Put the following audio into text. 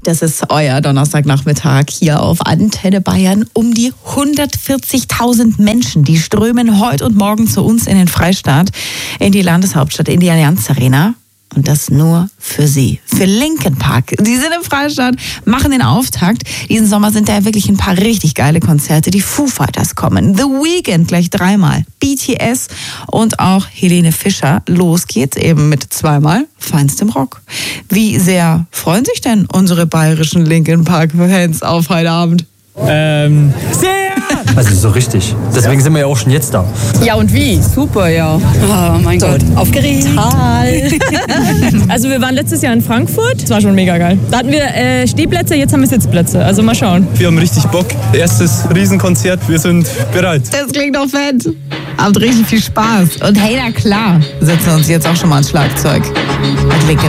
Das ist euer Donnerstagnachmittag hier auf Antenne Bayern. Um die 140.000 Menschen, die strömen heute und morgen zu uns in den Freistaat, in die Landeshauptstadt, in die Allianz Arena. Und das nur für sie, für Linkin Park. Sie sind im Freistaat, machen den Auftakt. Diesen Sommer sind da wirklich ein paar richtig geile Konzerte. Die Foo Fighters kommen, The Weeknd gleich 3-mal, BTS und auch Helene Fischer. Los geht's eben mit 2-mal feinstem Rock. Wie sehr freuen sich denn unsere bayerischen Linkin Park-Fans auf heute Abend? Sehr! Also so richtig. Deswegen sind wir ja auch schon jetzt da. Ja, und wie? Super, ja. Oh mein Gott. Aufgeregt. Total. Also wir waren letztes Jahr in Frankfurt. Das war schon mega geil. Da hatten wir Stehplätze, jetzt haben wir Sitzplätze. Also mal schauen. Wir haben richtig Bock. Erstes Riesenkonzert. Wir sind bereit. Das klingt doch fett. Habt richtig viel Spaß. Und hey, na klar, setzen wir uns jetzt auch schon mal ans Schlagzeug.